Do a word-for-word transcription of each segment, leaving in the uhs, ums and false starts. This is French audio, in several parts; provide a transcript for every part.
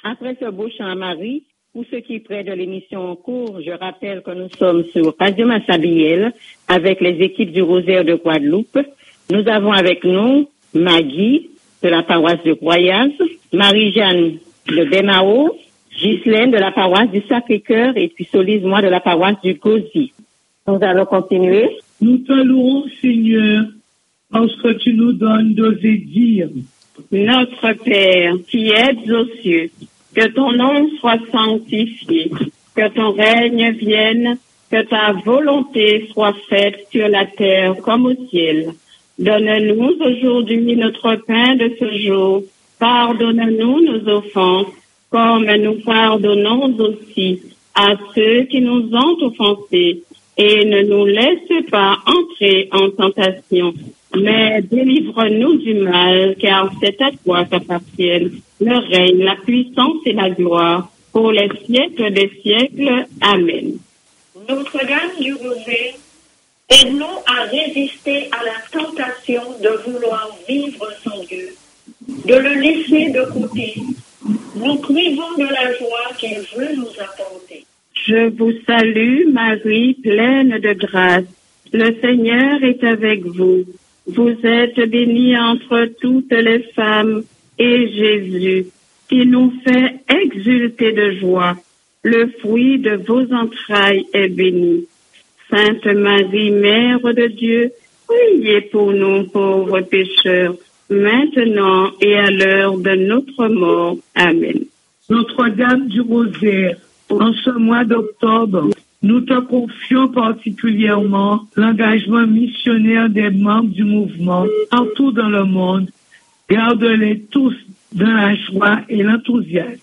Après ce beau chant à Marie, pour ceux qui prennent de l'émission en cours, je rappelle que nous sommes sur Radio Massabielle avec les équipes du Rosaire de Guadeloupe. Nous avons avec nous Maggie de la paroisse de Croyaz, Marie-Jeanne de Bémao, Ghislaine de la paroisse du Sacré-Cœur et puis Solise, moi, de la paroisse du Gauzy. Nous allons continuer. Nous te louons, Seigneur, parce que tu nous donnes d'oser dire. Notre Père, qui êtes aux cieux, que ton nom soit sanctifié, que ton règne vienne, que ta volonté soit faite sur la terre comme au ciel. Donne-nous aujourd'hui notre pain de ce jour. Pardonne-nous nos offenses, comme nous pardonnons aussi à ceux qui nous ont offensés. Et ne nous laisse pas entrer en tentation, mais délivre-nous du mal, car c'est à toi qu'appartiennent le règne, la puissance et la gloire, pour les siècles des siècles. Amen. Notre-Dame du Rosaire, aide-nous à résister à la tentation de vouloir vivre sans Dieu, de le laisser de côté. Nous privons de la joie qu'il veut nous apporter. Je vous salue, Marie, pleine de grâce. Le Seigneur est avec vous. Vous êtes bénie entre toutes les femmes, et Jésus, qui nous fait exulter de joie, le fruit de vos entrailles est béni. Sainte Marie, Mère de Dieu, priez pour nous pauvres pécheurs, maintenant et à l'heure de notre mort. Amen. Notre-Dame du Rosaire, en ce mois d'octobre, nous te confions particulièrement l'engagement missionnaire des membres du mouvement partout dans le monde. Garde-les tous dans la joie et l'enthousiasme.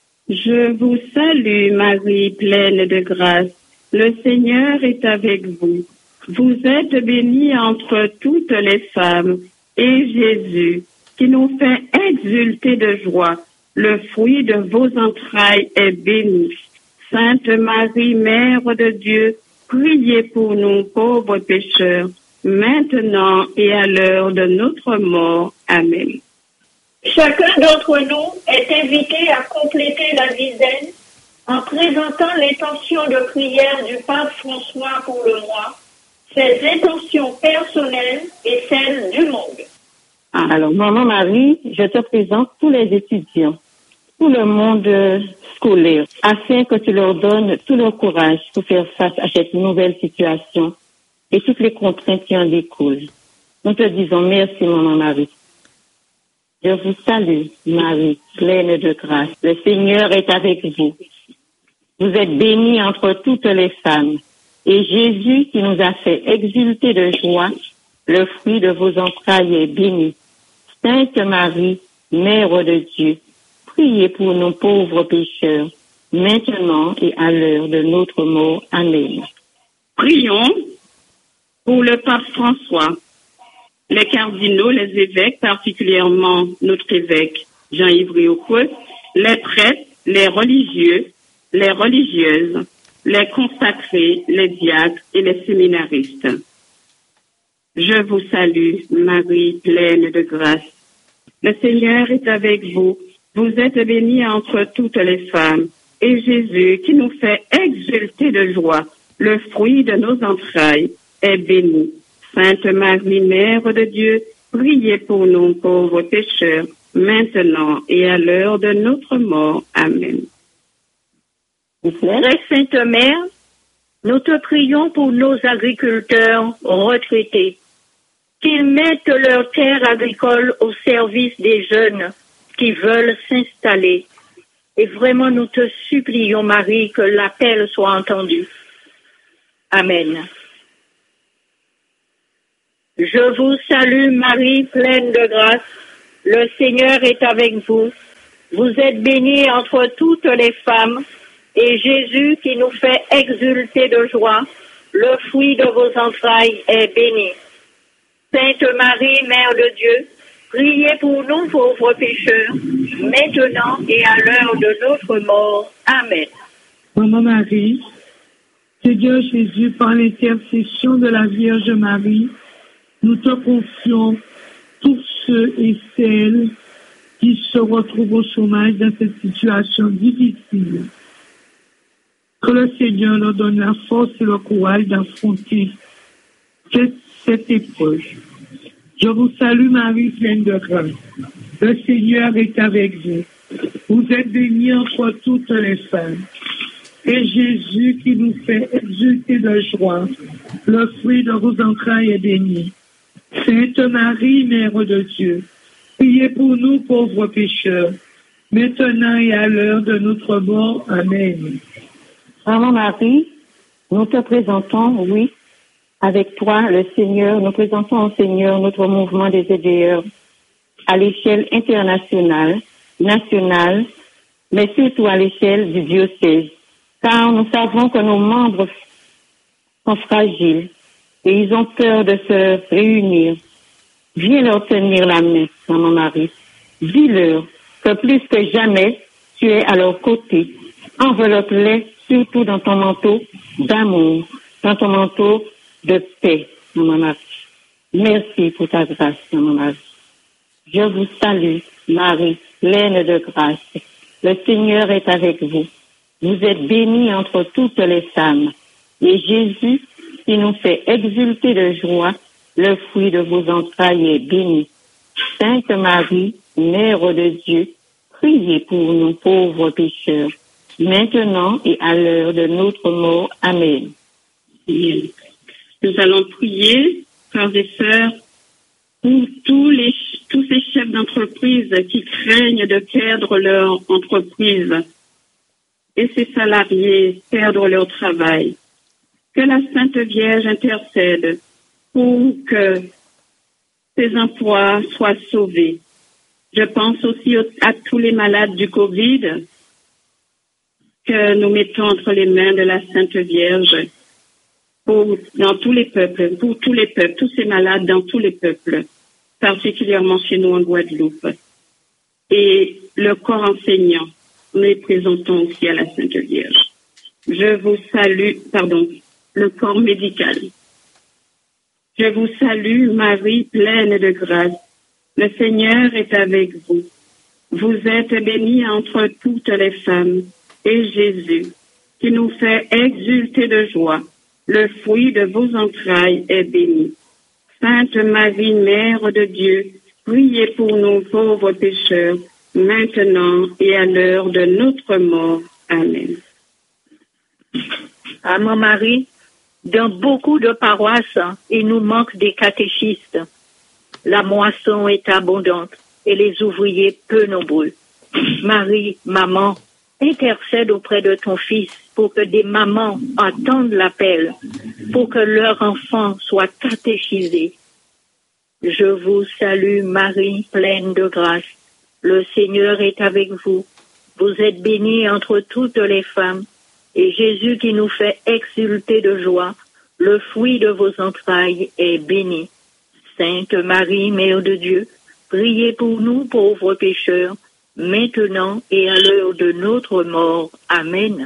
Je vous salue, Marie, pleine de grâce. Le Seigneur est avec vous. Vous êtes bénie entre toutes les femmes, et Jésus, qui nous fait exulter de joie, le fruit de vos entrailles est béni. Sainte Marie, Mère de Dieu, priez pour nous pauvres pécheurs, maintenant et à l'heure de notre mort. Amen. Chacun d'entre nous est invité à compléter la dizaine en présentant l'intention de prière du pape François pour le mois, ses intentions personnelles et celles du monde. Alors, Maman Marie, je te présente tous les étudiants, tout le monde scolaire, afin que tu leur donnes tout leur courage pour faire face à cette nouvelle situation et toutes les contraintes qui en découlent. Nous te disons merci, Maman Marie. Je vous salue, Marie, pleine de grâce. Le Seigneur est avec vous. Vous êtes bénie entre toutes les femmes. Et Jésus, qui nous a fait exulter de joie, le fruit de vos entrailles est béni. Sainte Marie, Mère de Dieu, priez pour nos pauvres pécheurs, maintenant et à l'heure de notre mort. Amen. Prions pour le pape François, les cardinaux, les évêques, particulièrement notre évêque Jean-Yves Riocoué, les prêtres, les religieux, les religieuses, les consacrés, les diacres et les séminaristes. Je vous salue, Marie, pleine de grâce. Le Seigneur est avec vous. Vous êtes bénie entre toutes les femmes. Et Jésus, qui nous fait exulter de joie, le fruit de nos entrailles, est béni. Sainte Marie, Mère de Dieu, priez pour nous pauvres pécheurs, maintenant et à l'heure de notre mort. Amen. Très Sainte Mère, nous te prions pour nos agriculteurs retraités, qu'ils mettent leurs terres agricoles au service des jeunes qui veulent s'installer. Et vraiment, nous te supplions, Marie, que l'appel soit entendu. Amen. Je vous salue, Marie, pleine de grâce. Le Seigneur est avec vous. Vous êtes bénie entre toutes les femmes, et Jésus, qui nous fait exulter de joie, le fruit de vos entrailles est béni. Sainte Marie, Mère de Dieu, priez pour nous pauvres pécheurs, maintenant et à l'heure de notre mort. Amen. Maman Marie, Seigneur Jésus, par l'intercession de la Vierge Marie, nous te confions tous ceux et celles qui se retrouvent au chômage dans cette situation difficile. Que le Seigneur leur donne la force et le courage d'affronter cette, cette épreuve. Je vous salue Marie, pleine de grâce. Le Seigneur est avec vous. Vous êtes bénie entre toutes les femmes. Et Jésus qui nous fait exulter de joie, le fruit de vos entrailles est béni. Sainte Marie, Mère de Dieu, priez pour nous pauvres pécheurs, maintenant et à l'heure de notre mort. Amen. Maman Marie, nous te présentons, oui, avec toi, le Seigneur, nous présentons au Seigneur notre mouvement des aideurs à l'échelle internationale, nationale, mais surtout à l'échelle du diocèse. Car nous savons que nos membres sont fragiles et ils ont peur de se réunir. Viens leur tenir la main, Maman Marie. Dis-leur que plus que jamais, tu es à leur côté. Enveloppe-les surtout dans ton manteau d'amour, dans ton manteau de paix, Maman Marie. Merci pour ta grâce, Maman Marie. Je vous salue, Marie, pleine de grâce. Le Seigneur est avec vous. Vous êtes bénie entre toutes les femmes. Et Jésus, qui nous fait exulter de joie, le fruit de vos entrailles est béni. Sainte Marie, Mère de Dieu, priez pour nous pauvres pécheurs, maintenant et à l'heure de notre mort. Amen. Nous allons prier, frères et sœurs, pour tous les tous ces chefs d'entreprise qui craignent de perdre leur entreprise et ces salariés perdre leur travail. Que la Sainte Vierge intercède pour que ces emplois soient sauvés. Je pense aussi à tous les malades du Covid que nous mettons entre les mains de la Sainte Vierge pour, dans tous les peuples, pour tous les peuples, tous ces malades dans tous les peuples, particulièrement chez nous en Guadeloupe. Et le corps enseignant, nous les présentons aussi à la Sainte Vierge. Je vous salue, pardon, le corps médical. Je vous salue, Marie, pleine de grâce. Le Seigneur est avec vous. Vous êtes bénie entre toutes les femmes, et Jésus, qui nous fait exulter de joie, le fruit de vos entrailles est béni. Sainte Marie, Mère de Dieu, priez pour nous pauvres pécheurs, maintenant et à l'heure de notre mort. Amen. Maman Marie, dans beaucoup de paroisses, il nous manque des catéchistes. La moisson est abondante et les ouvriers peu nombreux. Marie, maman, intercède auprès de ton Fils pour que des mamans entendent l'appel, pour que leurs enfants soient catéchisés. Je vous salue, Marie, pleine de grâce. Le Seigneur est avec vous. Vous êtes bénie entre toutes les femmes, et Jésus qui nous fait exulter de joie, le fruit de vos entrailles est béni. Sainte Marie, Mère de Dieu, priez pour nous pauvres pécheurs, maintenant et à l'heure de notre mort. Amen.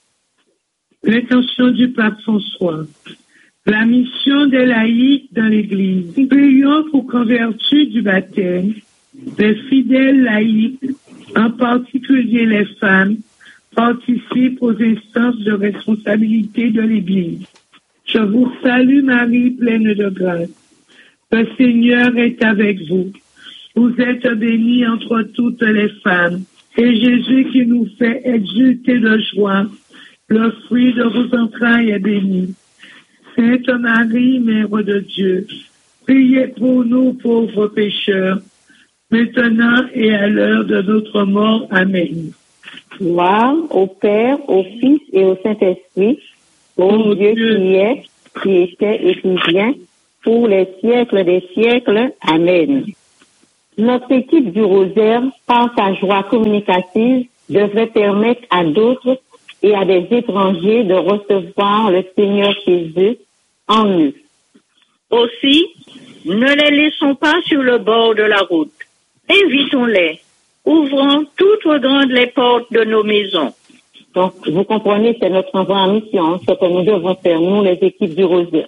L'intention du pape François. La mission des laïcs dans l'Église. Prions pour qu'en vertu du baptême, les fidèles laïcs, en particulier les femmes, participent aux instances de responsabilité de l'Église. Je vous salue Marie, pleine de grâce. Le Seigneur est avec vous. Vous êtes bénie entre toutes les femmes, et Jésus qui nous fait exulter de joie, le fruit de vos entrailles est béni. Sainte Marie, Mère de Dieu, priez pour nous pauvres pécheurs, maintenant et à l'heure de notre mort. Amen. Gloire au Père, au Fils et au Saint-Esprit, ô Dieu qui est, qui était et qui vient, pour les siècles des siècles. Amen. Notre équipe du Rosaire, par sa joie communicative, devrait permettre à d'autres et à des étrangers de recevoir le Seigneur Jésus en eux. Aussi, ne les laissons pas sur le bord de la route. Invitons-les. Ouvrons toutes grandes les portes de nos maisons. Donc, vous comprenez, c'est notre envoi en mission, ce que nous devons faire, nous, les équipes du Rosaire.